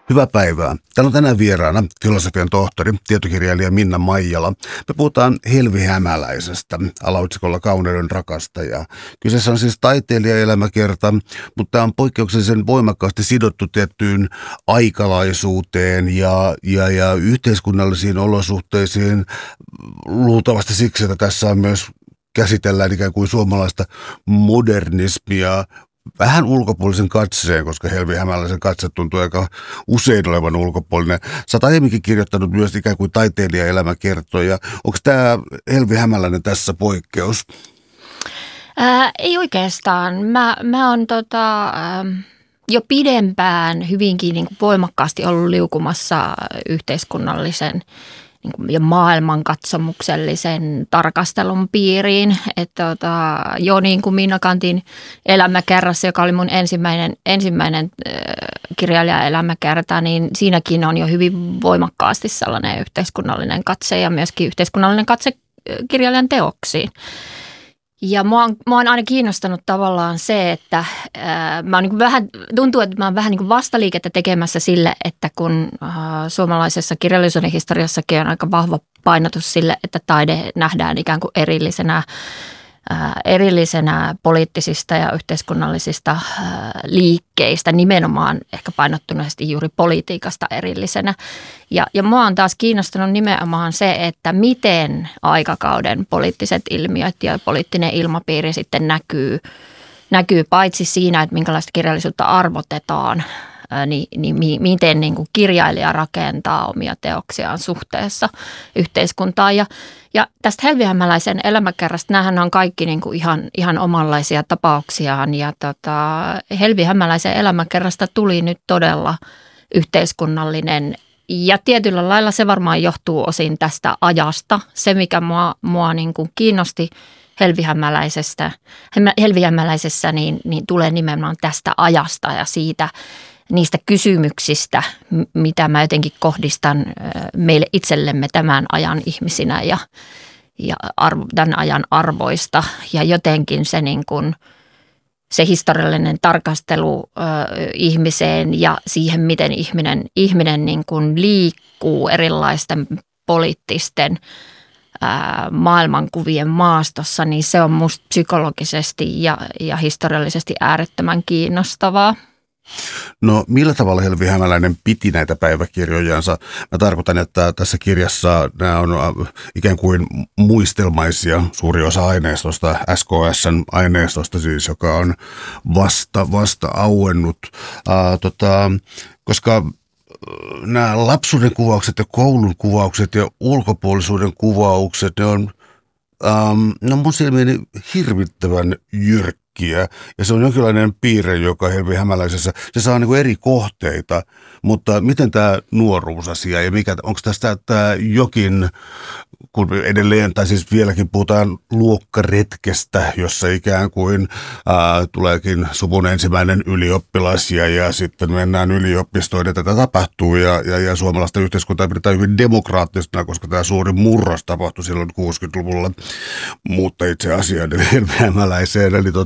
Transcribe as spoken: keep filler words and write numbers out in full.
Hyvää päivää. Täällä on tänään vieraana filosofian tohtori, tietokirjailija Minna Maijala. Me puhutaan Helvi Hämäläisestä, alaotsikolla Kauneuden rakastaja. Kyseessä on siis taiteilijaelämäkerta, mutta tämä on poikkeuksellisen voimakkaasti sidottu tiettyyn aikalaisuuteen ja, ja, ja yhteiskunnallisiin olosuhteisiin. Luultavasti siksi, että tässä on myös käsitellään ikään kuin suomalaista modernismia vähän ulkopuolisen katseen, koska Helvi Hämäläisen katse tuntuu aika usein olevan ulkopuolinen. Sä oot aiemminkin kirjoittanut myös ikään kuin taiteilijaelämäkertoja. Onko tämä Helvi Hämäläinen tässä poikkeus? Ää, ei oikeastaan. Mä, mä oon tota, ä, jo pidempään hyvinkin niin kuin voimakkaasti ollut liukumassa yhteiskunnallisen niin kuin, ja maailmankatsomuksellisen tarkastelun piiriin. Että tota, jo niin kuin Minna Canthin elämäkerrassa, joka oli mun ensimmäinen, ensimmäinen äh, kirjailijaelämäkerta, niin siinäkin on jo hyvin voimakkaasti sellainen yhteiskunnallinen katse ja myöskin yhteiskunnallinen katse kirjailijan teoksiin. Ja mua on, mua on aina kiinnostanut tavallaan se, että ää, mä oon niin vähän, tuntuu, että mä oon vähän niin kuin vastaliikettä tekemässä sille, että kun ää, suomalaisessa kirjallisuuden historiassakin on aika vahva painotus sille, että taide nähdään ikään kuin erillisenä, ää, erillisenä poliittisista ja yhteiskunnallisista ää, liikkeistä, nimenomaan ehkä painottuneesti juuri politiikasta erillisenä. Ja, ja mua on taas kiinnostunut nimenomaan se, että miten aikakauden poliittiset ilmiöt ja poliittinen ilmapiiri sitten näkyy, näkyy paitsi siinä, että minkälaista kirjallisuutta arvotetaan, ää, niin, niin mi, miten niin kuin kirjailija rakentaa omia teoksiaan suhteessa yhteiskuntaan. Ja, ja tästä Helvi Hämäläisen elämäkerrasta, näähän on kaikki niin kuin ihan, ihan omanlaisia tapauksiaan. Ja tota, Helvi Hämäläisen elämäkerrasta tuli nyt todella yhteiskunnallinen. Ja tietyllä lailla se varmaan johtuu osin tästä ajasta. Se, mikä mua, mua niin kuin kiinnosti Helvi Hämäläisestä, Helvi Hämäläisessä, niin, niin tulee nimenomaan tästä ajasta ja siitä niistä kysymyksistä, mitä mä jotenkin kohdistan meille itsellemme tämän ajan ihmisinä ja, ja arvo, tämän ajan arvoista. Ja jotenkin se niin kuin se historiallinen tarkastelu ö, ihmiseen ja siihen, miten ihminen, ihminen niin kuin liikkuu erilaisten poliittisten ö, maailmankuvien maastossa, niin se on musta psykologisesti ja, ja historiallisesti äärettömän kiinnostavaa. No millä tavalla Helvi Hämäläinen piti näitä päiväkirjojansa? Mä tarkoitan, että tässä kirjassa nämä on ikään kuin muistelmaisia, suuri osa aineistosta, S K S:n aineistosta siis, joka on vasta, vasta auennut, äh, tota, koska nämä lapsuuden kuvaukset ja koulun kuvaukset ja ulkopuolisuuden kuvaukset, ne on, ähm, ne on mun silmiini hirvittävän jyrkkiä. Ja se on jonkinlainen piirre, joka Helvi Hämäläisessä, se saa niin kuin eri kohteita, mutta miten tämä nuoruusasia ja mikä, onko tästä tämä jokin, kun edelleen, tai siis vieläkin puhutaan luokkaretkestä, jossa ikään kuin ää, tuleekin suvun ensimmäinen ylioppilas ja, ja sitten mennään yliopistoon ja tätä tapahtuu ja, ja, ja suomalaista yhteiskuntaa pidetään hyvin demokraattisena, koska tämä suuri murros tapahtui silloin kuusikymmentäluvulla, mutta itse asiaan eli Helvi Hämäläiseen, eli tota,